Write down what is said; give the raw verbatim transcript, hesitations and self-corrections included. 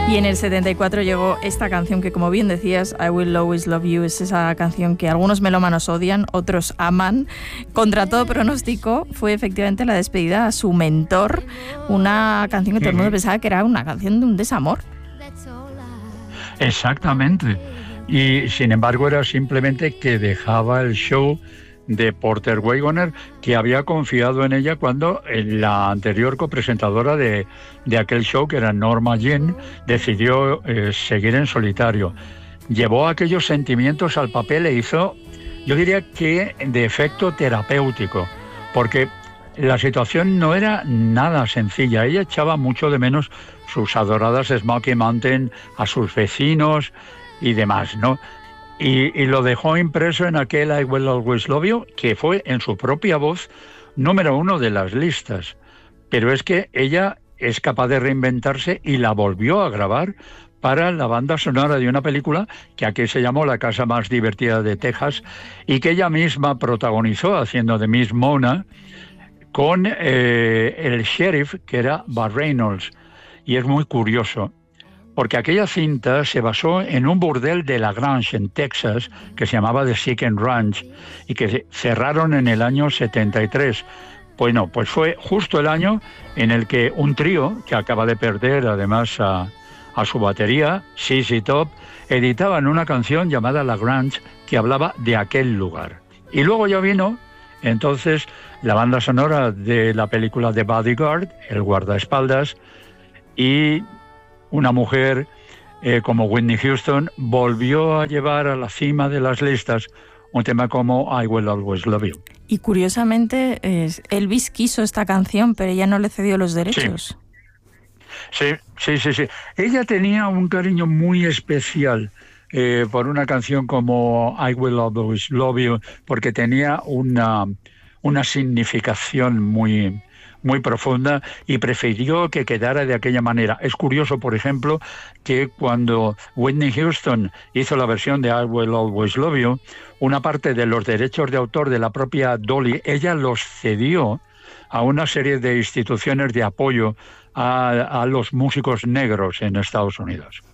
Y en el setenta y cuatro llegó esta canción que, como bien decías, I Will Always Love You, es esa canción que algunos melómanos odian, otros aman. Contra todo pronóstico, fue efectivamente la despedida a su mentor, una canción que todo el mundo pensaba que era una canción de un desamor. Exactamente. Y sin embargo era simplemente que dejaba el show de Porter Wagoner, que había confiado en ella cuando la anterior copresentadora de, de aquel show, que era Norma Jean, decidió eh, seguir en solitario. Llevó aquellos sentimientos al papel e hizo, yo diría que de efecto terapéutico, porque la situación no era nada sencilla. Ella echaba mucho de menos sus adoradas Smoky Mountain, a sus vecinos y demás, ¿no? Y, y lo dejó impreso en aquel I Will Always Love You, que fue en su propia voz número uno de las listas. Pero es que ella es capaz de reinventarse y la volvió a grabar para la banda sonora de una película que aquí se llamó La casa más divertida de Texas y que ella misma protagonizó haciendo de Miss Mona con eh, el sheriff, que era Burt Reynolds. Y es muy curioso, porque aquella cinta se basó en un burdel de La Grange, en Texas, que se llamaba The Chicken Ranch, y que cerraron en el año setenta y tres. Bueno, pues fue justo el año en el que un trío, que acaba de perder además a, a su batería, Z Z Top, editaban una canción llamada La Grange, que hablaba de aquel lugar. Y luego ya vino entonces la banda sonora de la película The Bodyguard, El guardaespaldas, y una mujer eh, como Whitney Houston volvió a llevar a la cima de las listas un tema como I Will Always Love You. Y curiosamente, eh, Elvis quiso esta canción, pero ella no le cedió los derechos. Sí, sí, sí, sí. Ella tenía un cariño muy especial eh, por una canción como I Will Always Love You, porque tenía una, una significación muy... muy profunda y prefirió que quedara de aquella manera. Es curioso, por ejemplo, que cuando Whitney Houston hizo la versión de I Will Always Love You, una parte de los derechos de autor de la propia Dolly, ella los cedió a una serie de instituciones de apoyo a, a los músicos negros en Estados Unidos.